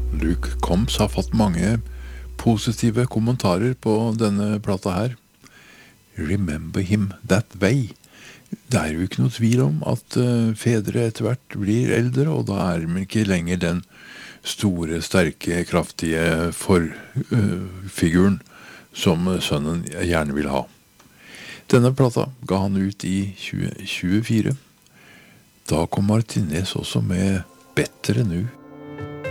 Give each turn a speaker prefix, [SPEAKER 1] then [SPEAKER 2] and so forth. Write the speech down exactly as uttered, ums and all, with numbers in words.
[SPEAKER 1] Luke Combs har fått mange positive kommentarer på denne plata her. Remember him that way. Det er jo ikke noe tvil om at uh, fedre etter hvert blir eldre, og da er de ikke lenger den store, sterke, kraftige forfiguren uh, som sønnen gjerne vil ha. Denne plata ga han ut i tjue tjuefire. Da kom Martinez også med Better Nu.